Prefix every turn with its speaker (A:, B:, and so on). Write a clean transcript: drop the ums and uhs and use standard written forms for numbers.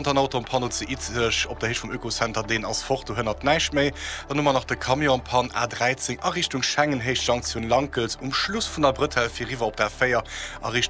A: den Auto am Pan zu Itzig op der Hech vom Ökocenter den als Foto 100 neisch méi. Dann nummer nach de Kamion Pan A13 a Richtung Schengen Hech Junction Lankels Schluss vun der Brittel fir Riwer op der Féier a Richtung